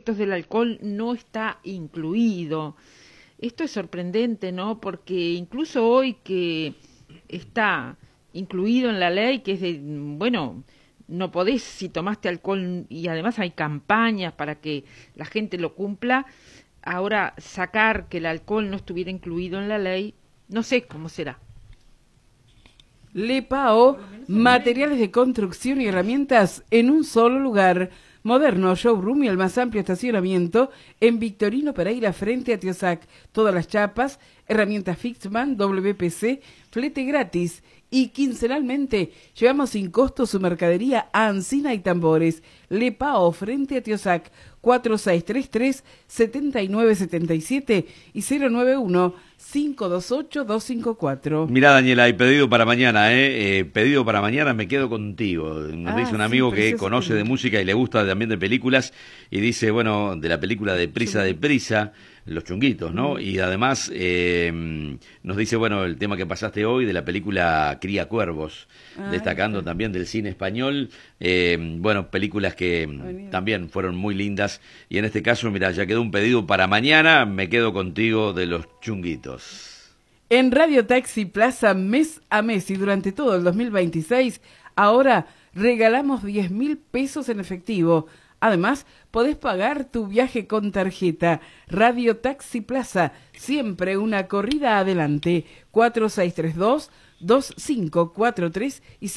efectos del alcohol no está incluido. Esto es sorprendente, ¿no? Porque incluso hoy que está incluido en la ley, que es de, bueno, no podés si tomaste alcohol, y además hay campañas para que la gente lo cumpla, ahora sacar que el alcohol no estuviera incluido en la ley, no sé cómo será. Lepao, materiales de construcción y herramientas en un solo lugar. Moderno showroom y el más amplio estacionamiento en Victorino Pereira frente a Tiosac. Todas las chapas, herramientas Fixman, WPC, flete gratis. Y quincenalmente llevamos sin costo su mercadería a Ancina y Tambores. Lepao frente a Tiosac, 4633-7977 y 091-528-254. Mirá, Daniela, hay pedido para mañana, pedido para mañana, me quedo contigo. Nos dice un amigo que conoce de música y le gusta también de películas, y dice, bueno, de la película de Prisa, Los Chunguitos, ¿no? Y además nos dice, bueno, el tema que pasaste hoy de la película Cría Cuervos, destacando también del cine español, bueno, películas que también fueron muy lindas, y en este caso, mira, ya quedó un pedido para mañana, me quedo contigo de Los Chunguitos. En Radio Taxi Plaza, mes a mes y durante todo el 2026, ahora regalamos 10.000 pesos en efectivo. Además, podés pagar tu viaje con tarjeta. Radio Taxi Plaza, siempre una corrida adelante. 4632-2543 y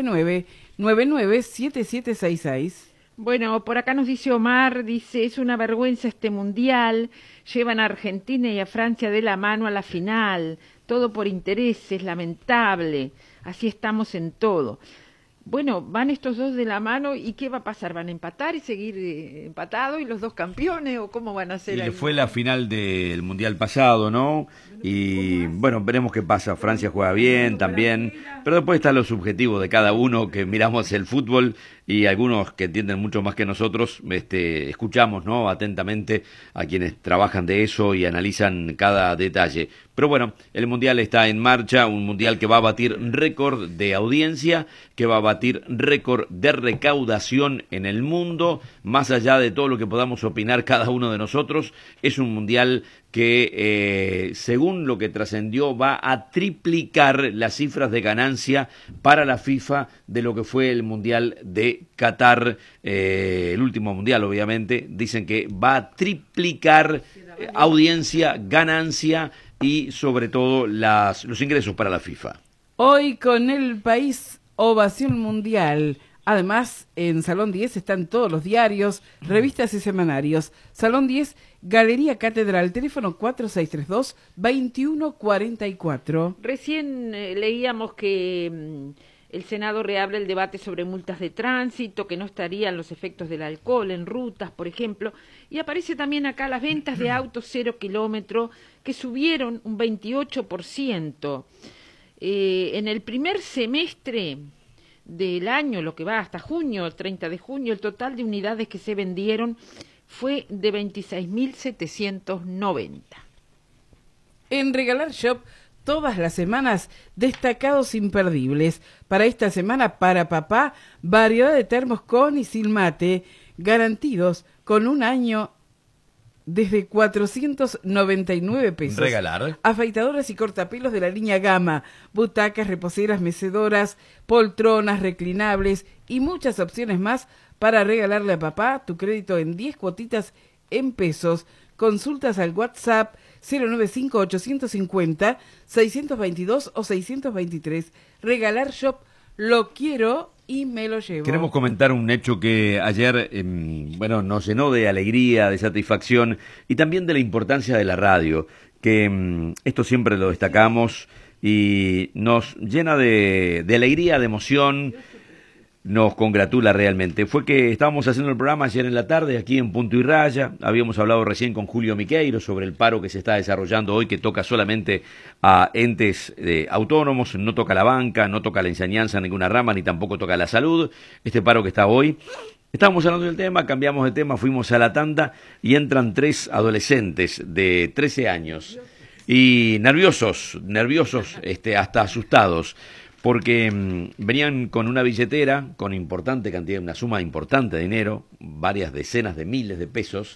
099-997766. Bueno, por acá nos dice Omar, dice, es una vergüenza este mundial, llevan a Argentina y a Francia de la mano a la final, todo por intereses, lamentable, así estamos en todo. Bueno, van estos dos de la mano, ¿y qué va a pasar? ¿Van a empatar y seguir empatados y los dos campeones, o cómo van a hacer? Y fue la final del Mundial pasado, ¿no? Y bueno, veremos qué pasa. Francia juega bien también, pero después está lo subjetivo de cada uno, que miramos el fútbol y algunos que entienden mucho más que nosotros, escuchamos, ¿no?, atentamente a quienes trabajan de eso y analizan cada detalle. Pero bueno, el Mundial está en marcha, un Mundial que va a batir récord de audiencia, que va a batir récord de recaudación en el mundo, más allá de todo lo que podamos opinar cada uno de nosotros. Es un Mundial que, según lo que trascendió, va a triplicar las cifras de ganancia para la FIFA de lo que fue el Mundial de Qatar, el último Mundial, obviamente. Dicen que va a triplicar audiencia, ganancia y sobre todo los ingresos para la FIFA. Hoy con el país, ovación mundial. Además, en Salón 10 están todos los diarios, revistas y semanarios. Salón 10, Galería Catedral, teléfono 4632-2144. Recién leíamos que el Senado reabre el debate sobre multas de tránsito, que no estarían los efectos del alcohol en rutas, por ejemplo, y aparece también acá las ventas de autos 0 kilómetro, que subieron un 28%. En el primer semestre del año, lo que va hasta junio, el 30 de junio, el total de unidades que se vendieron fue de 26.790. En Regalar Shop, todas las semanas, destacados imperdibles. Para esta semana, para papá, variedad de termos con y sin mate, garantidos con un año desde 499 pesos. Regalar. Afeitadoras y cortapelos de la línea Gama, butacas, reposeras, mecedoras, poltronas, reclinables y muchas opciones más para regalarle a papá. Tu crédito en 10 cuotitas en pesos. Consultas al WhatsApp 095-850-622 o 623. Regalar Shop, lo quiero y me lo llevo. Queremos comentar un hecho que ayer, nos llenó de alegría, de satisfacción y también de la importancia de la radio, que esto siempre lo destacamos y nos llena de alegría, de emoción, nos congratula realmente. Fue que estábamos haciendo el programa ayer en la tarde aquí en Punto y Raya, habíamos hablado recién con Julio Miqueiro sobre el paro que se está desarrollando hoy, que toca solamente a entes autónomos, no toca la banca, no toca la enseñanza, ninguna rama, ni tampoco toca la salud, este paro que está hoy. Estábamos hablando del tema, cambiamos de tema, fuimos a la tanda y entran 3 adolescentes de 13 años y nerviosos, hasta asustados, porque venían con una billetera con importante cantidad, una suma importante de dinero, varias decenas de miles de pesos,